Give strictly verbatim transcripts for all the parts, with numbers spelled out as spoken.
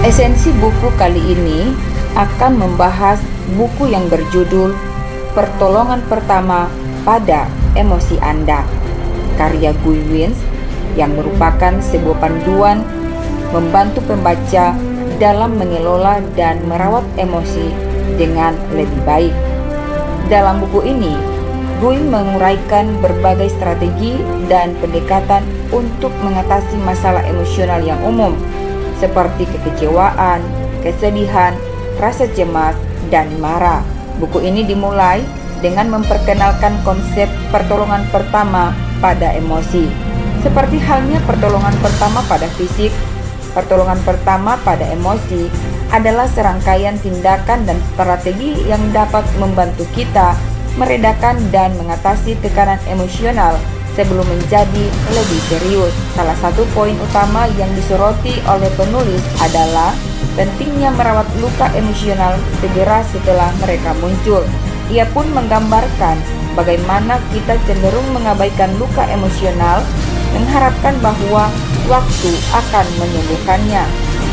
Esensi buku kali ini akan membahas buku yang berjudul Pertolongan Pertama pada Emosi Anda, karya Guy Wins, yang merupakan sebuah panduan membantu pembaca dalam mengelola dan merawat emosi dengan lebih baik. Dalam buku ini, Guy menguraikan berbagai strategi dan pendekatan untuk mengatasi masalah emosional yang umum, seperti kekecewaan, kesedihan, rasa cemas, dan marah. Buku ini dimulai dengan memperkenalkan konsep pertolongan pertama pada emosi. Seperti halnya pertolongan pertama pada fisik, pertolongan pertama pada emosi adalah serangkaian tindakan dan strategi yang dapat membantu kita meredakan dan mengatasi tekanan emosional sebelum menjadi lebih serius. Salah satu poin utama yang disoroti oleh penulis adalah pentingnya merawat luka emosional segera setelah mereka muncul. Ia pun menggambarkan bagaimana kita cenderung mengabaikan luka emosional, mengharapkan bahwa waktu akan menyembuhkannya.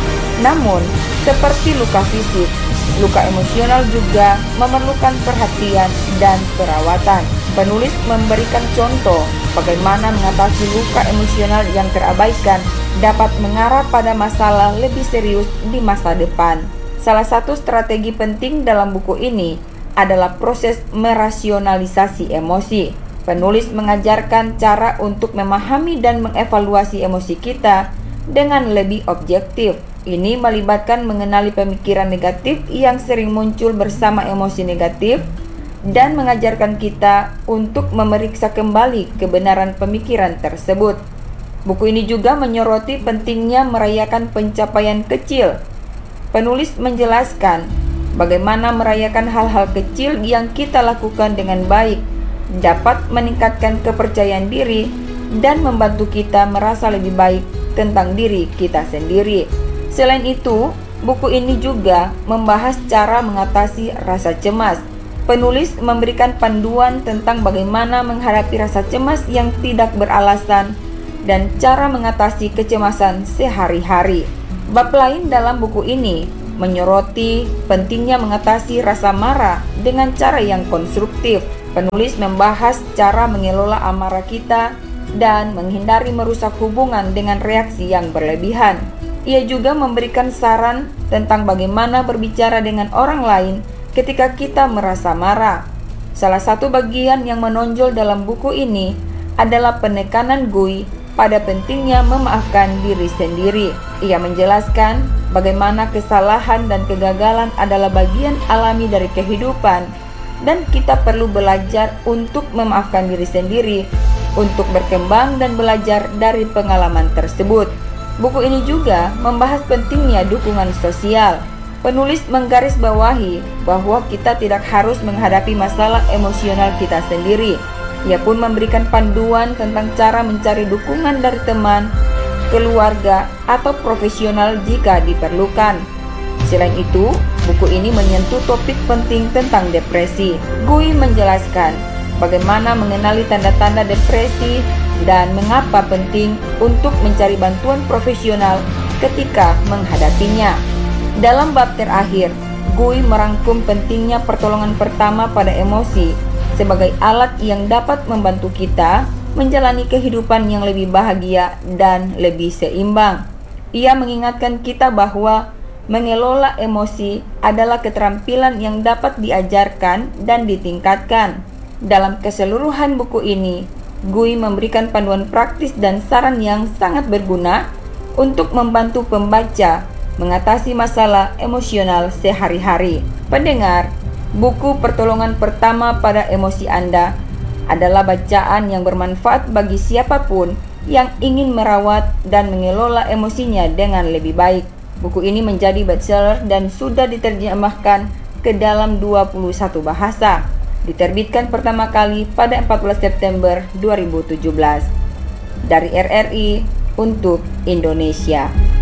Namun, seperti luka fisik, luka emosional juga memerlukan perhatian dan perawatan. Penulis memberikan contoh bagaimana mengatasi luka emosional yang terabaikan dapat mengarah pada masalah lebih serius di masa depan. Salah satu strategi penting dalam buku ini adalah proses merasionalisasi emosi. Penulis mengajarkan cara untuk memahami dan mengevaluasi emosi kita dengan lebih objektif. Ini melibatkan mengenali pemikiran negatif yang sering muncul bersama emosi negatif dan mengajarkan kita untuk memeriksa kembali kebenaran pemikiran tersebut. Buku ini juga menyoroti pentingnya merayakan pencapaian kecil. Penulis menjelaskan bagaimana merayakan hal-hal kecil yang kita lakukan dengan baik dapat meningkatkan kepercayaan diri dan membantu kita merasa lebih baik tentang diri kita sendiri. Selain itu, buku ini juga membahas cara mengatasi rasa cemas. Penulis memberikan panduan tentang bagaimana menghadapi rasa cemas yang tidak beralasan dan cara mengatasi kecemasan sehari-hari. Bab lain dalam buku ini menyoroti pentingnya mengatasi rasa marah dengan cara yang konstruktif. Penulis membahas cara mengelola amarah kita dan menghindari merusak hubungan dengan reaksi yang berlebihan. Ia juga memberikan saran tentang bagaimana berbicara dengan orang lain ketika kita merasa marah. Salah satu bagian yang menonjol dalam buku ini adalah penekanan Guy pada pentingnya memaafkan diri sendiri. Ia menjelaskan bagaimana kesalahan dan kegagalan adalah bagian alami dari kehidupan dan kita perlu belajar untuk memaafkan diri sendiri untuk berkembang dan belajar dari pengalaman tersebut. Buku ini juga membahas pentingnya dukungan sosial. Penulis menggarisbawahi bahwa kita tidak harus menghadapi masalah emosional kita sendiri. Ia pun memberikan panduan tentang cara mencari dukungan dari teman, keluarga, atau profesional jika diperlukan. Selain itu, buku ini menyentuh topik penting tentang depresi. Guy menjelaskan bagaimana mengenali tanda-tanda depresi dan mengapa penting untuk mencari bantuan profesional ketika menghadapinya. Dalam bab terakhir, Guy merangkum pentingnya pertolongan pertama pada emosi sebagai alat yang dapat membantu kita menjalani kehidupan yang lebih bahagia dan lebih seimbang. Ia mengingatkan kita bahwa mengelola emosi adalah keterampilan yang dapat diajarkan dan ditingkatkan. Dalam keseluruhan buku ini, Guy memberikan panduan praktis dan saran yang sangat berguna untuk membantu pembaca mengatasi masalah emosional sehari-hari. Pendengar, buku Pertolongan Pertama pada Emosi Anda adalah bacaan yang bermanfaat bagi siapapun yang ingin merawat dan mengelola emosinya dengan lebih baik. Buku ini menjadi bestseller dan sudah diterjemahkan ke dalam dua puluh satu bahasa. Diterbitkan pertama kali pada empat belas September dua ribu tujuh belas. Dari R R I untuk Indonesia.